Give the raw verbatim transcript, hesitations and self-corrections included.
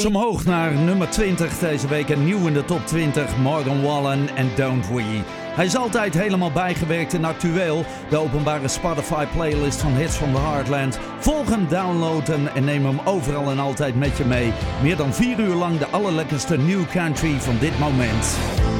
fles omhoog naar nummer twintig deze week. En nieuw in de top twintig, Morgan Wallen en Don't We. Hij is altijd helemaal bijgewerkt en actueel. De openbare Spotify playlist van Hits from the Heartland. Volg hem, download hem en neem hem overal en altijd met je mee. Meer dan vier uur lang de allerlekkerste new country van dit moment.